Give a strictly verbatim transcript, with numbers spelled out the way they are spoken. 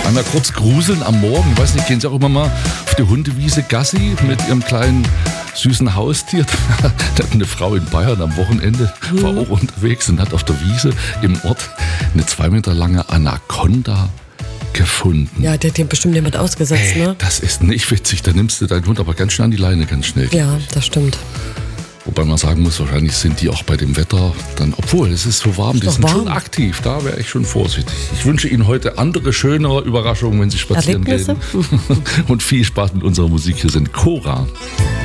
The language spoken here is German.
Einmal kurz gruseln am Morgen. Ich weiß nicht, gehen Sie auch immer mal auf die Hundewiese Gassi mit Ihrem kleinen süßen Haustier? Da hat eine Frau in Bayern am Wochenende, mhm. war auch unterwegs und hat auf der Wiese im Ort eine zwei Meter lange Anaconda gefunden. Ja, der hat dem bestimmt jemand ausgesetzt, hey, ne? Das ist nicht witzig. Da nimmst du deinen Hund aber ganz schnell an die Leine, ganz schnell. Ja, das stimmt. Wobei man sagen muss, wahrscheinlich sind die auch bei dem Wetter dann, obwohl es ist so warm, ist die sind warm. Schon aktiv. Da wäre ich schon vorsichtig. Ich wünsche Ihnen heute andere, schönere Überraschungen, wenn Sie spazieren gehen. Und viel Spaß mit unserer Musik. Hier sind Cora.